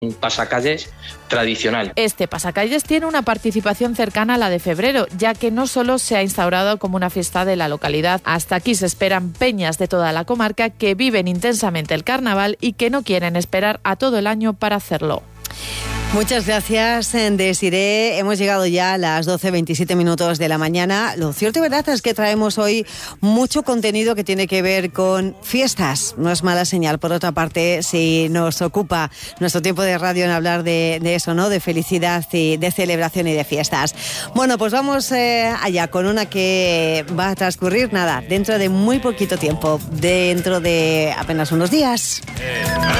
un pasacalles tradicional. Este pasacalles tiene una participación cercana a la de febrero, ya que no solo se ha instaurado como una fiesta de la localidad. Hasta aquí se esperan peñas de toda la comarca que viven intensamente el carnaval y que no quieren esperar a todo el año para hacerlo. Muchas gracias, Desiré. Hemos llegado ya a las 12:27 de la mañana. Lo cierto y verdad es que traemos hoy mucho contenido que tiene que ver con fiestas. No es mala señal. Por otra parte, si nos ocupa nuestro tiempo de radio en hablar de eso, ¿no? De felicidad y de celebración y de fiestas. Bueno, pues vamos allá con una que va a transcurrir, dentro de muy poquito tiempo. Dentro de apenas unos días.